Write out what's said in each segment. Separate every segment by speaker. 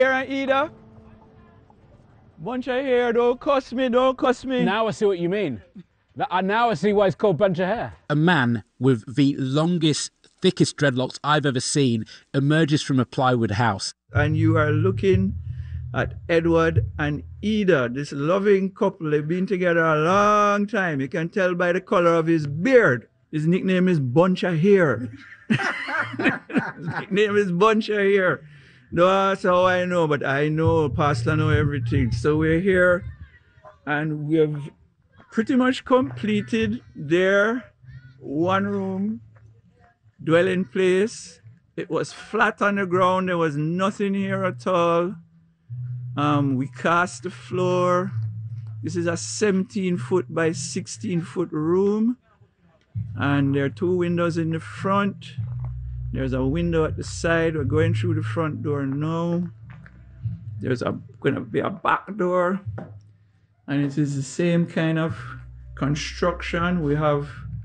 Speaker 1: Here and Ida. Bunch of hair, don't cuss me, don't cuss me.
Speaker 2: Now I see what you mean. Now I see why it's called bunch of hair.
Speaker 3: A man with the longest, thickest dreadlocks I've ever seen emerges from a plywood house.
Speaker 1: And you are looking at Edward and Ida, this loving couple. They've been together a long time. You can tell by the color of his beard. His nickname is Bunch of Hair. His nickname is Bunch of Hair. No, that's how I know, but I know, Pastor know everything. So we're here and we have pretty much completed their one-room dwelling place. It was flat on the ground. There was nothing here at all. We cast the floor. This is a 17-foot by 16-foot room. And there are 2 windows in the front. There's a window at the side. We're going through the front door now. There's going to be a back door. And it is the same kind of construction. We have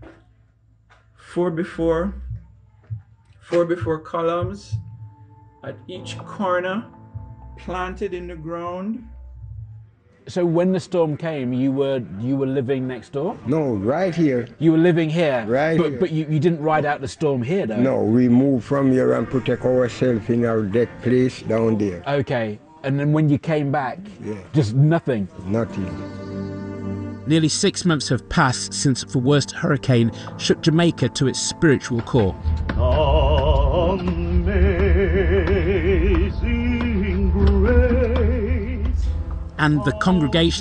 Speaker 1: 4x4 columns at each corner, planted in the ground.
Speaker 2: So when the storm came, you were living next door?
Speaker 4: No, right here.
Speaker 2: You were living here?
Speaker 4: Right here.
Speaker 2: But you didn't ride out the storm here, though?
Speaker 4: No, we moved from here and protect ourselves in our deck place down there.
Speaker 2: Okay, and then when you came back,
Speaker 4: yeah,
Speaker 2: just nothing?
Speaker 4: Nothing.
Speaker 3: Nearly 6 months have passed since the worst hurricane shook Jamaica to its spiritual core.
Speaker 5: Amazing grace.
Speaker 3: And the congregation